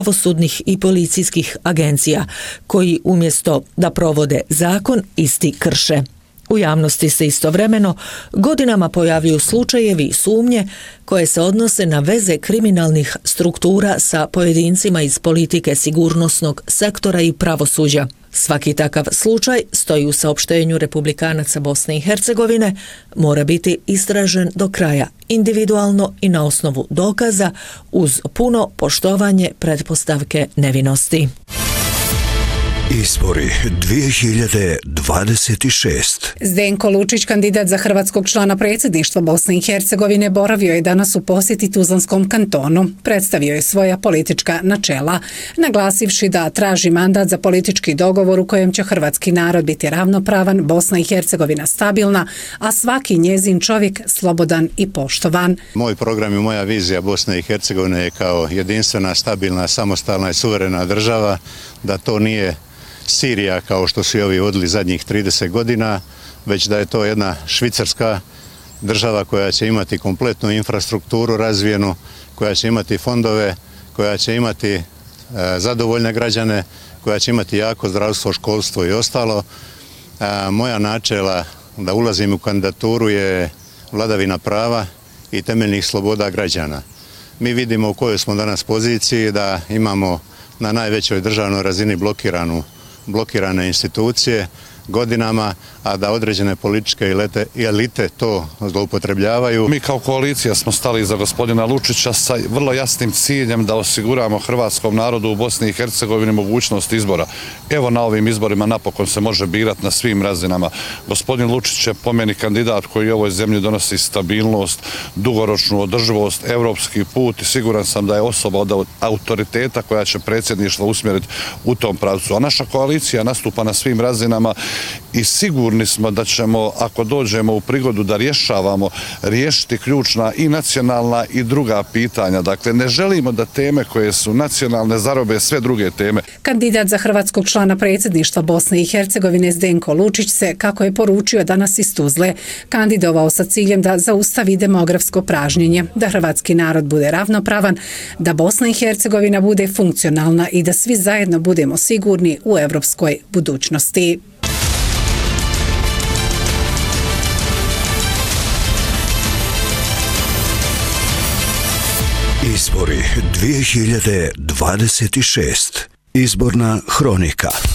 pravosudnih i policijskih agencija, koji umjesto da provode zakon, isti krše. U javnosti se istovremeno godinama pojavljuju slučajevi i sumnje koje se odnose na veze kriminalnih struktura sa pojedincima iz politike sigurnosnog sektora i pravosuđa. Svaki takav slučaj, stoji u saopštenju Republikanaca Bosne i Hercegovine, mora biti istražen do kraja, individualno i na osnovu dokaza, uz puno poštovanje pretpostavke nevinosti. Izbori 2026. Zdenko Lučić, kandidat za hrvatskog člana predsjedništva Bosne i Hercegovine, boravio je danas u posjeti Tuzlanskom kantonu. Predstavio je svoja politička načela, naglasivši da traži mandat za politički dogovor u kojem će hrvatski narod biti ravnopravan, Bosna i Hercegovina stabilna, a svaki njezin čovjek slobodan i poštovan. Moj program i moja vizija Bosne i Hercegovine je kao jedinstvena, stabilna, samostalna i suverena država, da to nije Sirija kao što su i ovi vodili zadnjih 30 godina, već da je to jedna švicarska država koja će imati kompletnu infrastrukturu razvijenu, koja će imati fondove, koja će imati zadovoljne građane, koja će imati jako zdravstvo, školstvo i ostalo. Moja načela da ulazim u kandidaturu je vladavina prava i temeljnih sloboda građana. Mi vidimo u kojoj smo danas poziciji, da imamo na najvećoj državnoj razini blokirane institucije godinama, a da određene političke elite to zloupotrebljavaju. Mi kao koalicija smo stali za gospodina Lučića sa vrlo jasnim ciljem da osiguramo hrvatskom narodu u Bosni i Hercegovini mogućnost izbora. Evo, na ovim izborima napokon se može birati na svim razinama. Gospodin Lučić je po meni kandidat koji ovoj zemlji donosi stabilnost, dugoročnu održivost, evropski put i siguran sam da je osoba od autoriteta koja će predsjedništvo usmjeriti u tom pravcu. A naša koalicija nastupa na svim razinama i sigurni smo da ćemo, ako dođemo u prigodu da riješiti ključna i nacionalna i druga pitanja. Dakle, ne želimo da teme koje su nacionalne zarobe sve druge teme. Kandidat za hrvatskog člana predsjedništva Bosne i Hercegovine Zdenko Lučić se, kako je poručio danas iz Tuzle, kandidovao sa ciljem da zaustavi demografsko pražnjenje, da hrvatski narod bude ravnopravan, da Bosna i Hercegovina bude funkcionalna i da svi zajedno budemo sigurni u evropskoj budućnosti. Izbori 2026. Izborna hronika.